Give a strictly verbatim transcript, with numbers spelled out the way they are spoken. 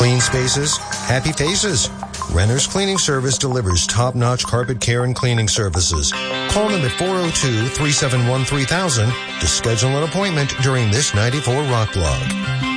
Clean spaces, happy faces. Renner's Cleaning Service delivers top-notch carpet care and cleaning services. Call them at four oh two, three seven one, three thousand to schedule an appointment during this ninety-four Rock Blog.